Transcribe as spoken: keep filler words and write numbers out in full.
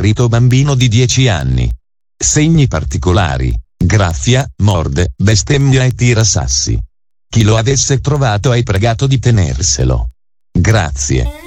smarrito bambino di dieci anni. Segni particolari: graffia, morde, bestemmia e tira sassi. Chi lo avesse trovato hai pregato di tenerselo. Grazie.